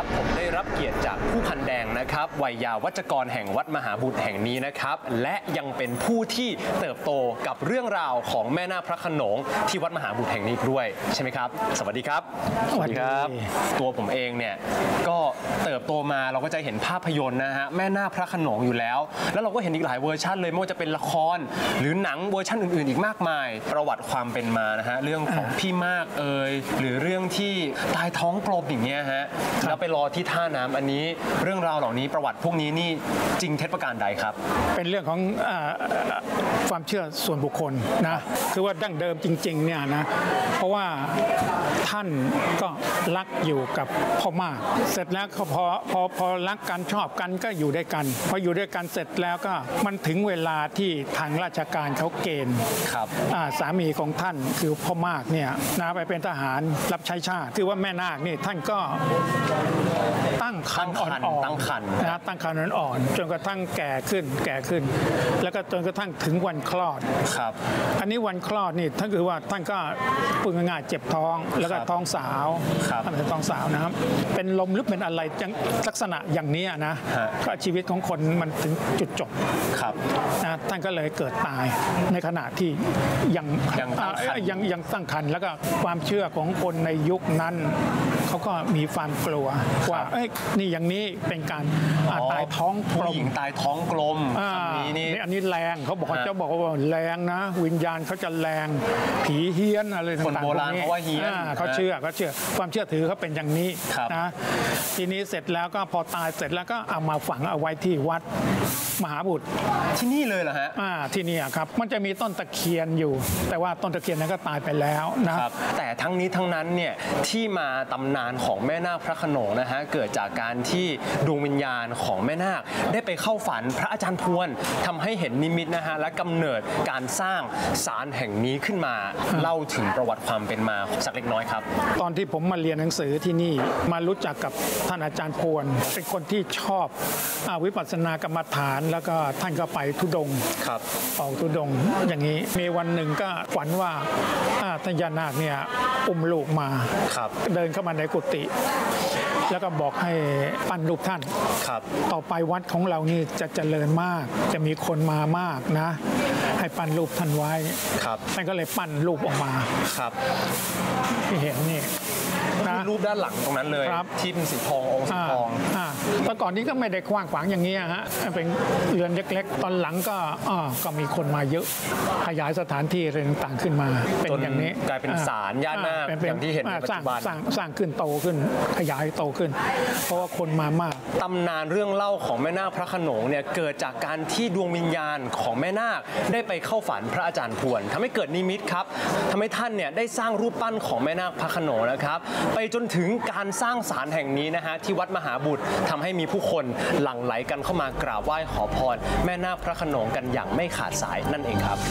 ครับผมได้รับเกียรติจากผู้พันแดงนะครับวัยยาวัจกรแห่งวัดมหาบุตรแห่งนี้นะครับและยังเป็นผู้ที่เติบโตกับเรื่องราวของแม่นาคพระโขนงที่วัดมหาบุตรแห่งนี้ด้วยใช่ไหมครับสวัสดีครับสวัสดีครับตัวผมเองเนี่ยก็เติบโตมาเราก็จะเห็นภาพยนตร์นะฮะแม่นาคพระโขนงอยู่แล้วเราก็เห็นอีกหลายเวอร์ชันเลยไม่ว่าจะเป็นละครหรือหนังเวอร์ชันอื่นๆอีกมากมายประวัติความเป็นมานะฮะเรื่องของพี่มากหรือเรื่องที่ตายท้องกลมอย่างเงี้ยฮะแล้วไปรอที่ท่าน้ำอันนี้เรื่องราวเหล่านี้ประวัติพวกนี้นี่จริงเท็จประการใดครับเป็นเรื่องของความเชื่อส่วนบุคคลนะคือว่าดั้งเดิมจริงๆเนี่ยนะเพราะว่าท่านก็รักอยู่กับพ่อมากเสร็จแล้วพอรักกันชอบกันก็อยู่ด้วยกันพออยู่ด้วยกันเสร็จแล้วก็มันถึงเวลาที่ทางราชการเขาเกณฑ์สามีของท่านคือพ่อมากเนี่ยนะไปเป็นทหารรับใช้ชาติคือว่าแม่นาคนี่ท่านก็ตั้งครรภ์อ่อนๆตั้งครรภ์อ่อนๆจนกระทั่งแก่ขึ้นแล้วก็จนกระทั่งถึงวันคลอดครับอันนี้วันคลอดนี่ท่านคือว่าท่านก็ปึงง่ายเจ็บท้องแล้วก็ท้องสาวเป็นท้องสาวนะครับเป็นลมหรือเป็นอะไรลักษณะอย่างนี้นะก็ชีวิตของคนมันถึงจุดจบนะท่านก็เลยเกิดตายในขณะที่ยังตั้งครรภ์แล้วก็ความเชื่อของคนในยุคนั้นเขาก็มีความกลัวว่านี่อย่างนี้เป็นการตายท้องกลมผู้หญิงตายท้องกลมอันนี้แรงเขาบอกว่าแรงนะวิญญาณเขาจะแรงผีเฮี้ยนอะไรต่างๆคนโบราณเขาว่าเฮี้ยนเขาเชื่อความเชื่อถือเขาเป็นอย่างนี้นะทีนี้เสร็จแล้วก็พอตายเสร็จแล้วก็เอามาฝังเอาไว้ที่วัดมหาบุตรที่นี่เลยเหรอฮะที่นี่ครับมันจะมีต้นตะเคียนอยู่แต่ว่าต้นตะเคียนนั้นก็ตายไปแล้วนะแต่ทั้งนี้ทั้งนั้นเนี่ยที่มาตำนานของแม่นาคพระโขนงนะฮะเกิดจากการที่ดวงวิญญาณของแม่นาคได้ไปเข้าฝันพระอาจารย์พวนทำให้เห็นนิมิตนะฮะและกำเนิดการสร้างศาลแห่งนี้ขึ้นมาเล่าถึงประวัติความเป็นมาสักเล็กน้อยครับตอนที่ผมมาเรียนหนังสือที่นี่มารู้จักกับท่านอาจารย์พวนเป็นคนที่ชอบวิปัสสนากรรมฐานแล้วก็ท่านก็ไปธุดงค์ออกธุดงค์อย่างนี้มีวันหนึ่งก็ฝันว่าท่านย่านาคเนี่ยอุ้มลูกมาเดินเข้ามาในกุฏิแล้วก็บอกให้ปั้นรูปท่านต่อไปวัดของเรานี่จะเจริญมากจะมีคนมามากนะให้ปั้นรูปท่านไว้ท่านก็เลยปั้นรูปออกมาที่เห็นนี่รูปด้านหลังตรงนั้นเลยที่เป็นสีทององค์สีทองแต่ก่อนนี้ก็ไม่ได้กว้างขวางอย่างนี้ฮะเป็นเรือนเล็กๆตอนหลังก็มีคนมาเยอะขยายสถานที่อะไรต่างๆขึ้นมาเป็นอย่างนี้กลายเป็นศาลย่านาคอย่างที่เห็นในปัจจุบันสร้างขึ้นโตขึ้นขยายโตขึ้นเพราะว่าคนมามากตำนานเรื่องเล่าของแม่นาคพระโขนงเนี่ยเกิดจากการที่ดวงวิญญาณของแม่นาคได้ไปเข้าฝันพระอาจารย์พวนทำให้เกิดนิมิตครับทำให้ท่านเนี่ยได้สร้างรูปปั้นของแม่นาคพระโขนงนะครับไปจนถึงการสร้างศาลแห่งนี้นะฮะที่วัดมหาบุตรทำให้มีผู้คนหลั่งไหลกันเข้ามากราบไหว้ขอพรแม่นาคพระโขนงกันอย่างไม่ขาดสายนั่นเองครับ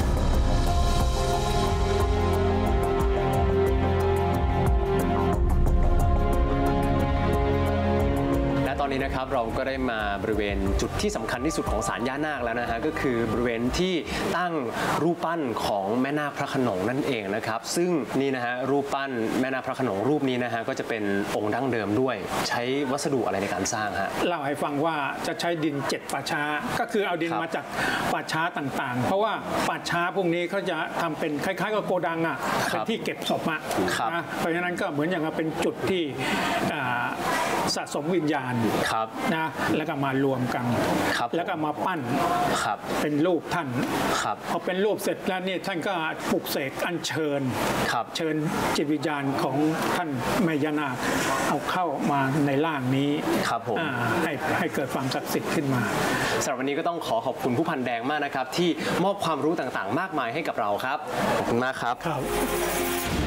ตอนนี้นะครับเราก็ได้มาบริเวณจุดที่สำคัญที่สุดของศาลย่านาคแล้วนะฮะก็คือบริเวณที่ตั้งรูปปั้นของแม่นาคพระโขนงนั่นเองนะครับซึ่งนี่นะฮะรูปปั้นแม่นาคพระโขนงรูปนี้นะฮะก็จะเป็นองค์ดั้งเดิมด้วยใช้วัสดุอะไรในการสร้างฮะเล่าให้ฟังว่าจะใช้ดิน7ป่าช้าก็คือเอาดินมาจากป่าช้าต่างๆเพราะว่าป่าช้าพวกนี้เขาจะทำเป็นคล้ายๆกับโกดังเป็นที่เก็บศพนะเพราะฉะนั้นก็เหมือนอย่างเป็นจุดที่สะสมวิญญาณนะแล้วก็มารวมกันแล้วก็มาปั้นเป็นรูปท่านพอเป็นรูปเสร็จแล้วนี่ท่านก็ปลุกเสกอัญเชิญจิตวิญญาณของท่านแม่ย่านาคเอาเข้ามาในร่างนี้ให้เกิดความศักดิ์สิทธิ์ขึ้นมาสำหรับวันนี้ก็ต้องขอบคุณผู้พันแดงมากนะครับที่มอบความรู้ต่างๆมากมายให้กับเราครับขอบคุณมากครับ